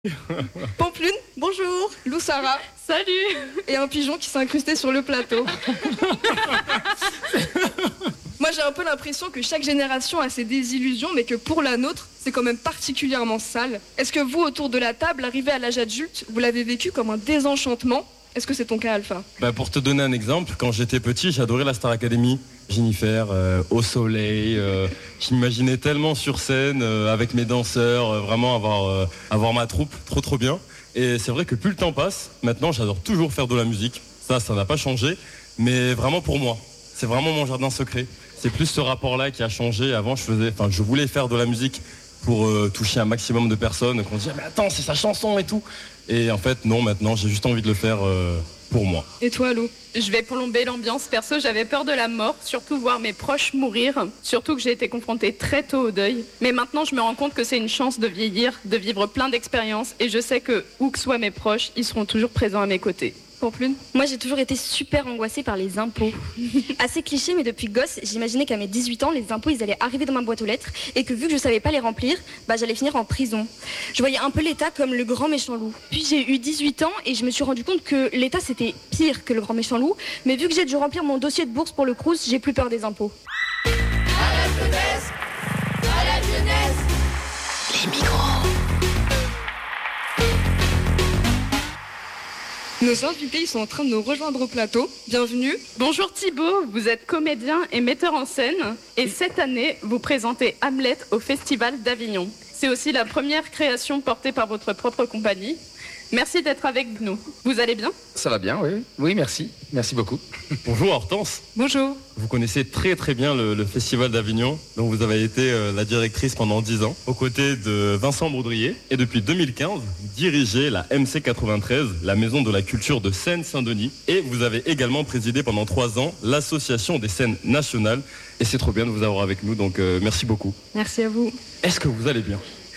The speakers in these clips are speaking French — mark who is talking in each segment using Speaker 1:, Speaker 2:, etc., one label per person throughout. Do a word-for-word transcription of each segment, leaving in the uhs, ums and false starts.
Speaker 1: Pampelune, bonjour. Lou Sarah.
Speaker 2: Salut.
Speaker 1: Et un pigeon qui s'est incrusté sur le plateau. Moi j'ai un peu l'impression que chaque génération a ses désillusions, mais que pour la nôtre, c'est quand même particulièrement sale. Est-ce que vous, autour de la table, arrivé à l'âge adulte, vous l'avez vécu comme un désenchantement ? Est-ce que c'est ton cas, Alpha ?
Speaker 3: Bah pour te donner un exemple, quand j'étais petit, j'adorais la Star Academy. Jennifer, euh, au soleil, euh, je m'imaginais tellement sur scène euh, avec mes danseurs, euh, vraiment avoir, euh, avoir ma troupe, trop trop bien. Et c'est vrai que plus le temps passe, maintenant j'adore toujours faire de la musique. Ça, ça n'a pas changé, mais vraiment pour moi. C'est vraiment mon jardin secret. C'est plus ce rapport-là qui a changé. Avant, je faisais, enfin, je voulais faire de la musique pour euh, toucher un maximum de personnes, qu'on se disait mais attends, c'est sa chanson et tout. Et en fait, non, maintenant, j'ai juste envie de le faire euh, pour moi.
Speaker 1: Et toi, Lou ?
Speaker 2: Je vais plomber l'ambiance. Perso, j'avais peur de la mort, surtout voir mes proches mourir, surtout que j'ai été confrontée très tôt au deuil. Mais maintenant, je me rends compte que c'est une chance de vieillir, de vivre plein d'expériences, et je sais que, où que soient mes proches, ils seront toujours présents à mes côtés.
Speaker 1: Pampelune ?
Speaker 4: Moi, j'ai toujours été super angoissée par les impôts. Assez cliché, mais depuis gosse, j'imaginais qu'à mes dix-huit ans, les impôts, ils allaient arriver dans ma boîte aux lettres et que vu que je savais pas les remplir, bah, j'allais finir en prison. Je voyais un peu l'État comme le grand méchant loup. Puis j'ai eu dix-huit ans et je me suis rendu compte que l'État, c'était pire que le grand méchant loup. Mais vu que j'ai dû remplir mon dossier de bourse pour le Crous, j'ai plus peur des impôts.
Speaker 5: À la jeunesse, à la jeunesse, les micros.
Speaker 1: Nos invités, ils sont en train de nous rejoindre au plateau. Bienvenue.
Speaker 2: Bonjour Thibaut, vous êtes comédien et metteur en scène. Et cette année, vous présentez Hamlet au Festival d'Avignon. C'est aussi la première création portée par votre propre compagnie. Merci d'être avec nous. Vous allez bien ?
Speaker 6: Ça va bien, oui. Oui, merci. Merci beaucoup.
Speaker 3: Bonjour Hortense.
Speaker 1: Bonjour.
Speaker 3: Vous connaissez très très bien le, le Festival d'Avignon, dont vous avez été euh, la directrice pendant dix ans, aux côtés de Vincent Baudrier. Et depuis deux mille quinze, vous dirigez la M C quatre-vingt-treize, la Maison de la Culture de Seine-Saint-Denis. Et vous avez également présidé pendant trois ans l'Association des scènes nationales. Et c'est trop bien de vous avoir avec nous, donc euh, merci beaucoup.
Speaker 7: Merci à vous.
Speaker 3: Est-ce que vous allez bien ?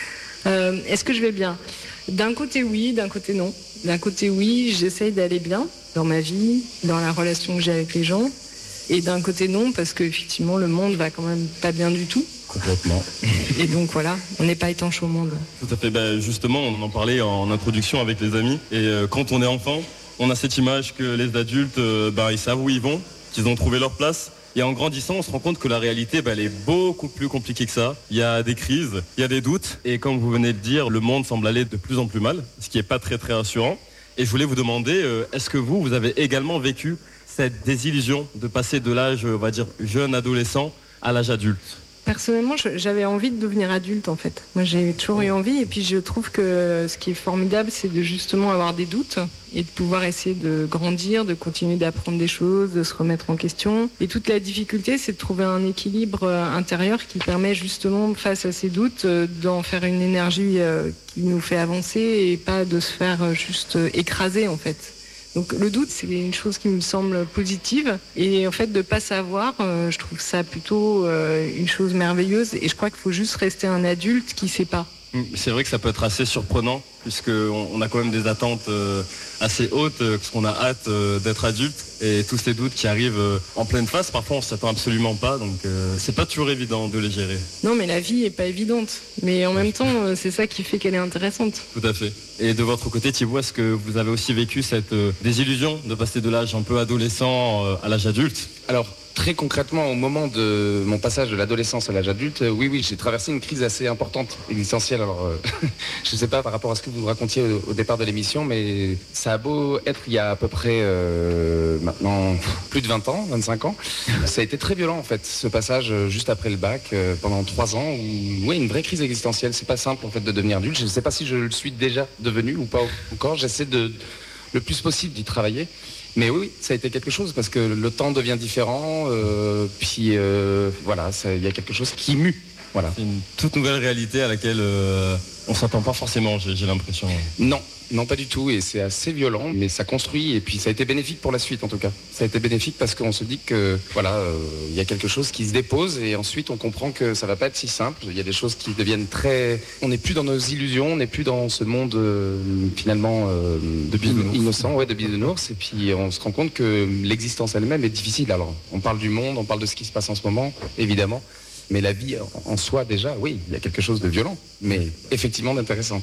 Speaker 7: Euh, est-ce que je vais bien ? D'un côté oui, d'un côté non. D'un côté oui, j'essaye d'aller bien dans ma vie, dans la relation que j'ai avec les gens. Et d'un côté non, parce qu'effectivement le monde va quand même pas bien du tout.
Speaker 3: Complètement.
Speaker 7: Et donc voilà, on n'est pas étanche au monde.
Speaker 3: Tout à fait. Ben, justement, on en parlait en introduction avec les amis. Et euh, quand on est enfant, on a cette image que les adultes, euh, ben, ils savent où ils vont, qu'ils ont trouvé leur place. Et en grandissant, on se rend compte que la réalité, bah, elle est beaucoup plus compliquée que ça. Il y a des crises, il y a des doutes. Et comme vous venez de dire, le monde semble aller de plus en plus mal, ce qui n'est pas très très rassurant. Et je voulais vous demander, euh, est-ce que vous, vous avez également vécu cette désillusion de passer de l'âge, on va dire, jeune adolescent à l'âge adulte ?
Speaker 7: Personnellement, j'avais envie de devenir adulte en fait. Moi j'ai toujours eu envie et puis je trouve que ce qui est formidable c'est de justement avoir des doutes et de pouvoir essayer de grandir, de continuer d'apprendre des choses, de se remettre en question. Et toute la difficulté c'est de trouver un équilibre intérieur qui permet justement face à ces doutes d'en faire une énergie qui nous fait avancer et pas de se faire juste écraser en fait. Donc le doute, c'est une chose qui me semble positive. Et en fait, de ne pas savoir, euh, je trouve ça plutôt euh, une chose merveilleuse. Et je crois qu'il faut juste rester un adulte qui ne sait pas.
Speaker 3: C'est vrai que ça peut être assez surprenant, puisqu'on on a quand même des attentes euh, assez hautes, euh, parce qu'on a hâte euh, d'être adulte. Et tous ces doutes qui arrivent euh, en pleine face, parfois on ne s'attend absolument pas. Donc euh, c'est pas toujours évident de les gérer.
Speaker 7: Non, mais la vie n'est pas évidente. Mais en même temps, euh, c'est ça qui fait qu'elle est intéressante.
Speaker 3: Tout à fait. Et de votre côté, Thibaut, est-ce que vous avez aussi vécu cette euh, désillusion de passer de l'âge un peu adolescent euh, à l'âge adulte ?
Speaker 6: Alors, très concrètement, au moment de mon passage de l'adolescence à l'âge adulte, euh, oui, oui, j'ai traversé une crise assez importante, existentielle. Alors, euh, je ne sais pas par rapport à ce que vous racontiez au, au départ de l'émission, mais ça a beau être il y a à peu près euh, maintenant plus de vingt ans, vingt-cinq ans. Ça a été très violent, en fait, ce passage euh, juste après le bac, euh, pendant trois ans, où, oui, une vraie crise existentielle. C'est pas simple, en fait, de devenir adulte. Je ne sais pas si je le suis déjà devenu ou pas encore. J'essaie de, le plus possible d'y travailler. Mais oui, ça a été quelque chose parce que le temps devient différent, euh, puis euh, voilà, il y a quelque chose qui mue. Voilà.
Speaker 3: C'est une toute nouvelle réalité à laquelle euh, on ne s'attend pas forcément, j'ai, j'ai l'impression.
Speaker 6: Non, non pas du tout, et c'est assez violent, mais ça construit, et puis ça a été bénéfique pour la suite en tout cas. Ça a été bénéfique parce qu'on se dit que voilà, euh, il y a quelque chose qui se dépose, et ensuite on comprend que ça va pas être si simple. Il y a des choses qui deviennent très... On n'est plus dans nos illusions, on n'est plus dans ce monde euh, finalement euh,
Speaker 3: de bisounours.
Speaker 6: innocent, ouais, de bisounours, et puis on se rend compte que l'existence elle-même est difficile. Alors, on parle du monde, on parle de ce qui se passe en ce moment, évidemment. Mais la vie en soi, déjà, oui, il y a quelque chose de violent, mais effectivement d'intéressant, quoi.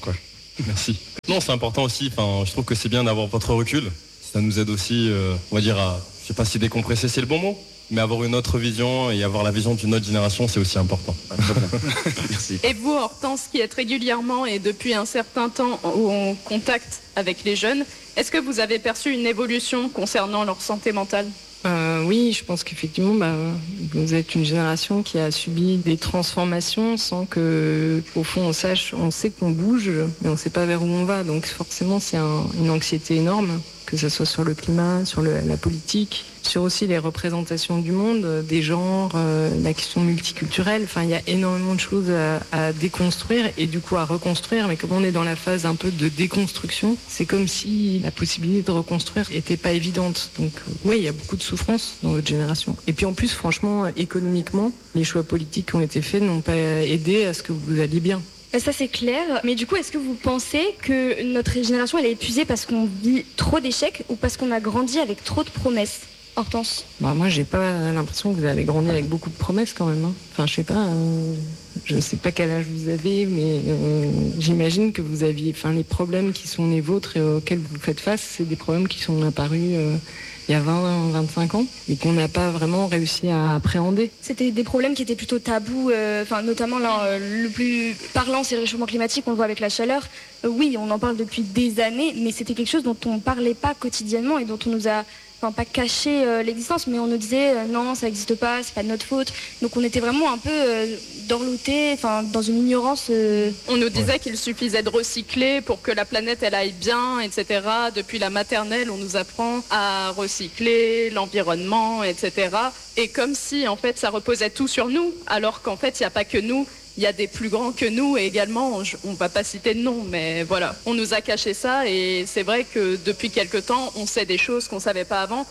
Speaker 3: Merci. Non, c'est important aussi, enfin, je trouve que c'est bien d'avoir votre recul. Ça nous aide aussi, euh, on va dire, à, je sais pas si décompresser c'est le bon mot, mais avoir une autre vision et avoir la vision d'une autre génération, c'est aussi important.
Speaker 6: Merci.
Speaker 2: Et vous, Hortense, qui êtes régulièrement et depuis un certain temps en contact avec les jeunes, est-ce que vous avez perçu une évolution concernant leur santé mentale ?
Speaker 7: Euh, oui, je pense qu'effectivement, bah, vous êtes une génération qui a subi des transformations sans que, au fond, on sache, on sait qu'on bouge, mais on ne sait pas vers où on va. Donc forcément, c'est un, une anxiété énorme, que ce soit sur le climat, sur le, la politique, sur aussi les représentations du monde, des genres, euh, la question multiculturelle. Enfin, il y a énormément de choses à, à déconstruire et du coup à reconstruire. Mais comme on est dans la phase un peu de déconstruction, c'est comme si la possibilité de reconstruire n'était pas évidente. Donc euh, oui, il y a beaucoup de souffrance dans votre génération. Et puis en plus, franchement, économiquement, les choix politiques qui ont été faits n'ont pas aidé à ce que vous alliez bien.
Speaker 4: Ça c'est clair, mais du coup est-ce que vous pensez que notre génération elle est épuisée parce qu'on vit trop d'échecs ou parce qu'on a grandi avec trop de promesses ? Hortense ?
Speaker 7: Bah, moi j'ai pas l'impression que vous avez grandi avec beaucoup de promesses quand même. Hein. Enfin je sais pas, euh, je sais pas quel âge vous avez, mais euh, j'imagine que vous aviez, enfin les problèmes qui sont les vôtres et auxquels vous faites face, c'est des problèmes qui sont apparus euh, il y a vingt, vingt-cinq ans et qu'on n'a pas vraiment réussi à appréhender.
Speaker 4: C'était des problèmes qui étaient plutôt tabous, euh, enfin notamment là, euh, le plus parlant c'est le réchauffement climatique, on le voit avec la chaleur. Euh, oui, on en parle depuis des années, mais c'était quelque chose dont on ne parlait pas quotidiennement et dont on nous a, enfin pas caché euh, l'existence, mais on nous disait euh, non, ça n'existe pas, c'est pas de notre faute. Donc on était vraiment un peu euh, dorlotés, enfin dans une ignorance. Euh...
Speaker 2: On nous disait ouais. qu'il suffisait de recycler pour que la planète elle aille bien, et cetera. Depuis la maternelle, on nous apprend à recycler l'environnement, et cetera. Et comme si en fait ça reposait tout sur nous, alors qu'en fait il n'y a pas que nous. Il y a des plus grands que nous et également, on ne va pas citer de nom, mais voilà, on nous a caché ça et c'est vrai que depuis quelque temps, on sait des choses qu'on ne savait pas avant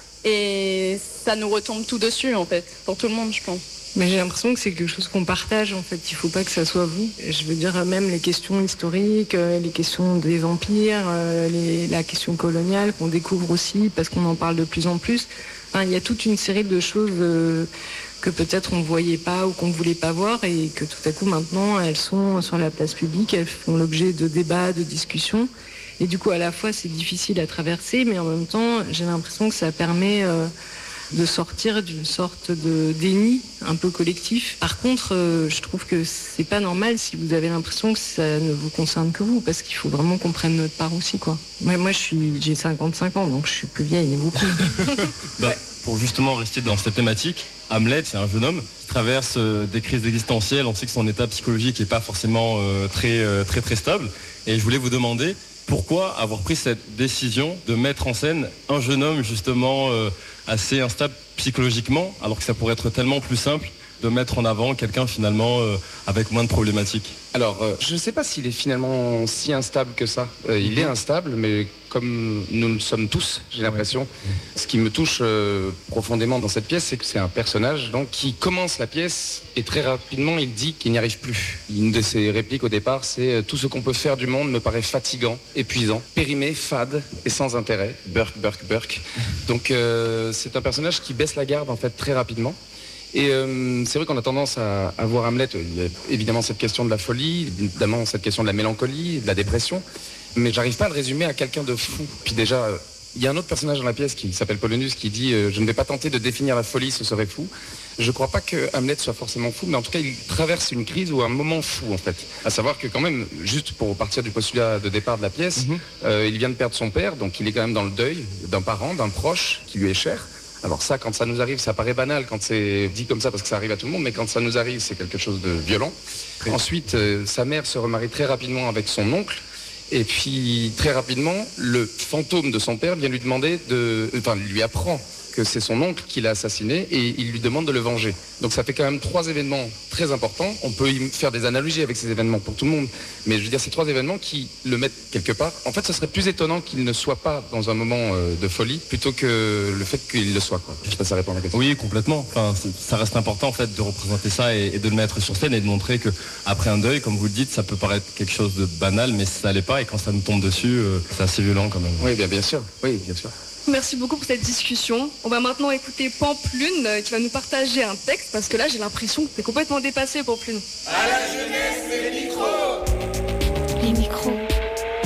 Speaker 2: et ça nous retombe tout dessus en fait, pour tout le monde je pense.
Speaker 7: Mais j'ai l'impression que c'est quelque chose qu'on partage en fait, il ne faut pas que ça soit vous. Je veux dire même les questions historiques, les questions des empires, les, la question coloniale qu'on découvre aussi parce qu'on en parle de plus en plus. Enfin, il y a toute une série de choses... Euh, que peut-être on ne voyait pas ou qu'on ne voulait pas voir et que tout à coup maintenant elles sont sur la place publique, elles font l'objet de débats, de discussions et du coup à la fois c'est difficile à traverser mais en même temps j'ai l'impression que ça permet euh, de sortir d'une sorte de déni un peu collectif. Par contre euh, je trouve que c'est pas normal si vous avez l'impression que ça ne vous concerne que vous parce qu'il faut vraiment qu'on prenne notre part aussi quoi. Moi, moi je suis, j'ai cinquante-cinq ans donc je suis plus vieille et beaucoup.
Speaker 3: bah, pour justement rester dans cette thématique, Hamlet, c'est un jeune homme qui traverse euh, des crises existentielles. On sait que son état psychologique n'est pas forcément euh, très, euh, très très stable. Et je voulais vous demander pourquoi avoir pris cette décision de mettre en scène un jeune homme justement euh, assez instable psychologiquement, alors que ça pourrait être tellement plus simple de mettre en avant quelqu'un finalement euh, avec moins de problématiques.
Speaker 6: Alors, euh, je ne sais pas s'il est finalement si instable que ça. Euh, il est instable, mais comme nous le sommes tous, j'ai l'impression. Ce qui me touche euh, profondément dans cette pièce, c'est que c'est un personnage donc, qui commence la pièce et très rapidement, il dit qu'il n'y arrive plus. Une de ses répliques au départ, c'est « Tout ce qu'on peut faire du monde me paraît fatigant, épuisant, périmé, fade et sans intérêt. Burk, burk, burk. » Donc, euh, c'est un personnage qui baisse la garde en fait très rapidement. Et euh, c'est vrai qu'on a tendance à, à voir Hamlet, il y a évidemment cette question de la folie, évidemment cette question de la mélancolie, de la dépression, mais j'arrive pas à le résumer à quelqu'un de fou. Puis déjà, euh, il y a un autre personnage dans la pièce qui s'appelle Polonius qui dit euh, « Je ne vais pas tenter de définir la folie, ce serait fou ». Je crois pas que Hamlet soit forcément fou, mais en tout cas il traverse une crise ou un moment fou en fait. À savoir que quand même, juste pour partir du postulat de départ de la pièce, mm-hmm. euh, il vient de perdre son père, donc il est quand même dans le deuil d'un parent, d'un proche qui lui est cher. Alors ça, quand ça nous arrive, ça paraît banal quand c'est dit comme ça parce que ça arrive à tout le monde, mais quand ça nous arrive, c'est quelque chose de violent. Oui. Ensuite, euh, sa mère se remarie très rapidement avec son oncle, et puis très rapidement, le fantôme de son père vient lui demander de, enfin, lui apprend que c'est son oncle qui l'a assassiné et il lui demande de le venger. Donc ça fait quand même trois événements très importants. On peut y faire des analogies avec ces événements pour tout le monde, mais je veux dire, ces trois événements qui le mettent quelque part. En fait, ce serait plus étonnant qu'il ne soit pas dans un moment euh, de folie plutôt que le fait qu'il le soit, quoi. Je sais pas si ça répond à la question.
Speaker 3: Oui, complètement. Enfin, ça reste important en fait de représenter ça et, et de le mettre sur scène et de montrer que après un deuil, comme vous le dites, ça peut paraître quelque chose de banal, mais ça l'est pas. Et quand ça nous tombe dessus, euh, c'est assez violent quand même.
Speaker 6: Oui, bien, bien sûr. Oui, bien sûr.
Speaker 1: Merci beaucoup pour cette discussion. On va maintenant écouter Pamplune euh, qui va nous partager un texte parce que là j'ai l'impression que t'es complètement dépassé, Pamplune.
Speaker 5: À la jeunesse, les micros.
Speaker 8: Les micros.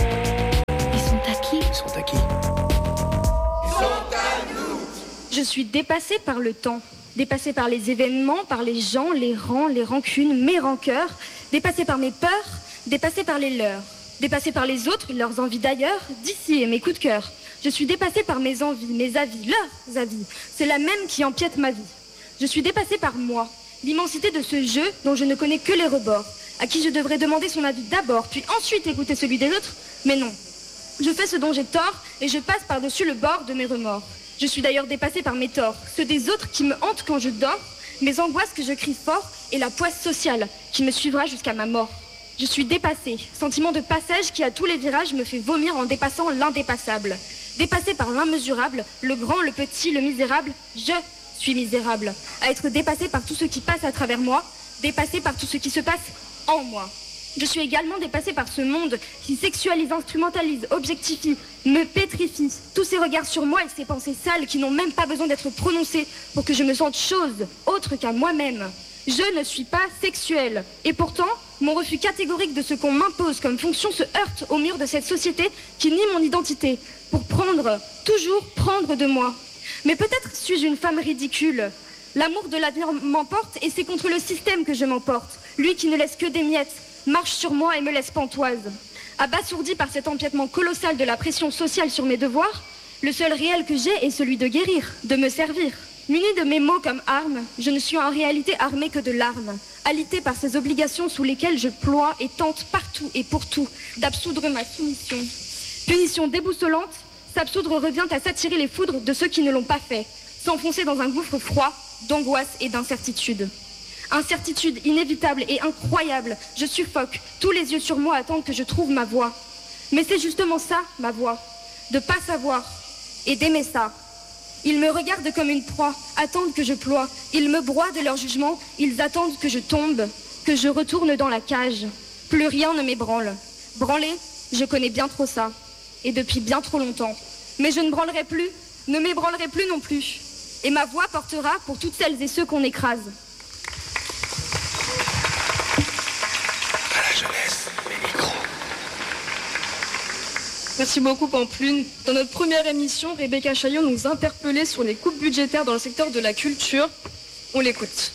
Speaker 4: Je suis dépassée par le temps, dépassée par les événements, par les gens, les rangs, les rancunes, mes rancœurs, dépassée par mes peurs, dépassée par les leurs, dépassée par les autres, leurs envies d'ailleurs, d'ici et mes coups de cœur. Je suis dépassée par mes envies, mes avis, leurs avis. C'est la même qui empiète ma vie. Je suis dépassée par moi, l'immensité de ce jeu dont je ne connais que les rebords, à qui je devrais demander son avis d'abord, puis ensuite écouter celui des autres. Mais non, je fais ce dont j'ai tort et je passe par-dessus le bord de mes remords. Je suis d'ailleurs dépassée par mes torts, ceux des autres qui me hantent quand je dors, mes angoisses que je crie fort et la poisse sociale qui me suivra jusqu'à ma mort. Je suis dépassée, sentiment de passage qui à tous les virages me fait vomir en dépassant l'indépassable. Dépassée par l'immesurable, le grand, le petit, le misérable, je suis misérable. À être dépassée par tout ce qui passe à travers moi, dépassée par tout ce qui se passe en moi. Je suis également dépassée par ce monde qui sexualise, instrumentalise, objectifie, me pétrifie. Tous ces regards sur moi et ces pensées sales qui n'ont même pas besoin d'être prononcées pour que je me sente chose autre qu'à moi-même. Je ne suis pas sexuelle. Et pourtant, mon refus catégorique de ce qu'on m'impose comme fonction se heurte au mur de cette société qui nie mon identité pour prendre, toujours prendre de moi. Mais peut-être suis-je une femme ridicule. L'amour de l'avenir m'emporte et c'est contre le système que je m'emporte. Lui qui ne laisse que des miettes, marche sur moi et me laisse pantoise. Abasourdi par cet empiètement colossal de la pression sociale sur mes devoirs, le seul réel que j'ai est celui de guérir, de me servir. Munie de mes mots comme armes, je ne suis en réalité armée que de larmes, alitée par ces obligations sous lesquelles je ploie et tente partout et pour tout d'absoudre ma soumission. Punition déboussolante, s'absoudre revient à s'attirer les foudres de ceux qui ne l'ont pas fait, s'enfoncer dans un gouffre froid d'angoisse et d'incertitude. Incertitude inévitable et incroyable, je suffoque, tous les yeux sur moi attendent que je trouve ma voie. Mais c'est justement ça, ma voie, de pas savoir et d'aimer ça. Ils me regardent comme une proie, attendent que je ploie, ils me broient de leur jugement, ils attendent que je tombe, que je retourne dans la cage. Plus rien ne m'ébranle. Branler, je connais bien trop ça, et depuis bien trop longtemps. Mais je ne branlerai plus, ne m'ébranlerai plus non plus. Et ma voix portera pour toutes celles et ceux qu'on écrase.
Speaker 1: Merci beaucoup Pamplune. Dans notre première émission, Rebecca Chaillot nous interpellait sur les coupes budgétaires dans le secteur de la culture. On l'écoute.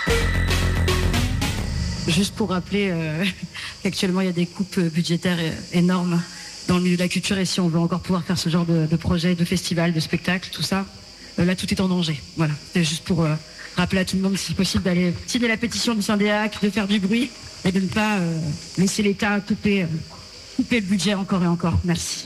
Speaker 8: Juste pour rappeler euh, qu'actuellement il y a des coupes budgétaires énormes dans le milieu de la culture et si on veut encore pouvoir faire ce genre de, de projet, de festival, de spectacle, tout ça, euh, là tout est en danger. Voilà, c'est juste pour euh, rappeler à tout le monde si possible d'aller signer la pétition du Syndéac, de faire du bruit et de ne pas euh, laisser l'État couper... Euh, couper le budget encore et encore. Merci.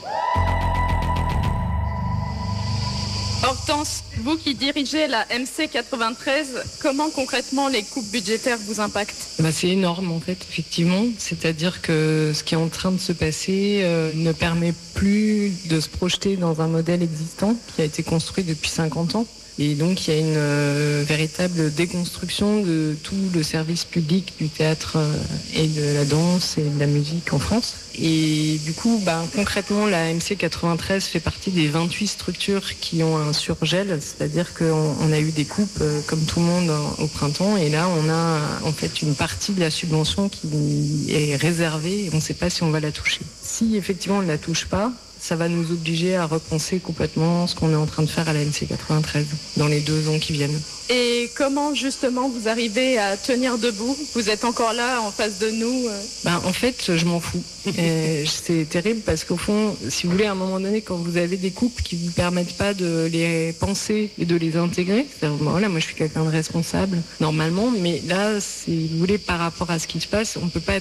Speaker 2: Hortense, vous qui dirigez la M C quatre-vingt-treize, comment concrètement les coupes budgétaires vous impactent ?
Speaker 7: Bah, c'est énorme en fait, effectivement. C'est-à-dire que ce qui est en train de se passer euh, ne permet plus de se projeter dans un modèle existant qui a été construit depuis cinquante ans. Et donc il y a une euh, véritable déconstruction de tout le service public du théâtre euh, et de la danse et de la musique en France. Et du coup, bah, concrètement, la M C quatre-vingt-treize fait partie des vingt-huit structures qui ont un surgel, c'est-à-dire qu'on on a eu des coupes euh, comme tout le monde hein, au printemps, et là on a en fait une partie de la subvention qui est réservée et on ne sait pas si on va la toucher. Si effectivement on ne la touche pas, ça va nous obliger à repenser complètement ce qu'on est en train de faire à la M C quatre-vingt-treize dans les deux ans qui viennent.
Speaker 2: Et comment justement vous arrivez à tenir debout ? Vous êtes encore là en face de nous euh...
Speaker 7: ben, En fait, je m'en fous. Et c'est terrible parce qu'au fond, si vous voulez, à un moment donné, quand vous avez des coupes qui ne vous permettent pas de les penser et de les intégrer, c'est-à-dire, ben, voilà, moi je suis quelqu'un de responsable normalement, mais là, si vous voulez, par rapport à ce qui se passe, on ne peut pas